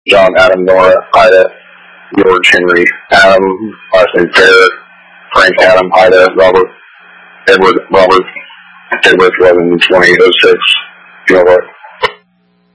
John, Adam, Nora, Ida, George, Henry, Adam, last name Fair, Frank, Adam, Ida, Robert, Edward, 11-20-06, Gilroy.